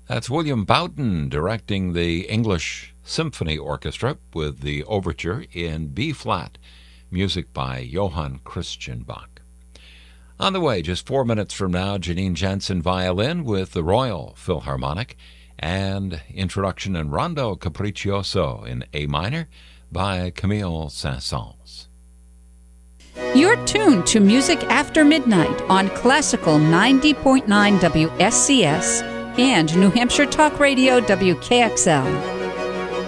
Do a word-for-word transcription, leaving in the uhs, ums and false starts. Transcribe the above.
That's William Bowden directing the English Symphony Orchestra with the overture in B-flat, music by Johann Christian Bach. On the way, just four minutes from now, Janine Jensen violin with the Royal Philharmonic, and introduction and Rondo Capriccioso in A minor by Camille Saint-Saëns. You're tuned to Music After Midnight on Classical ninety point nine W S C S and New Hampshire Talk Radio W K X L.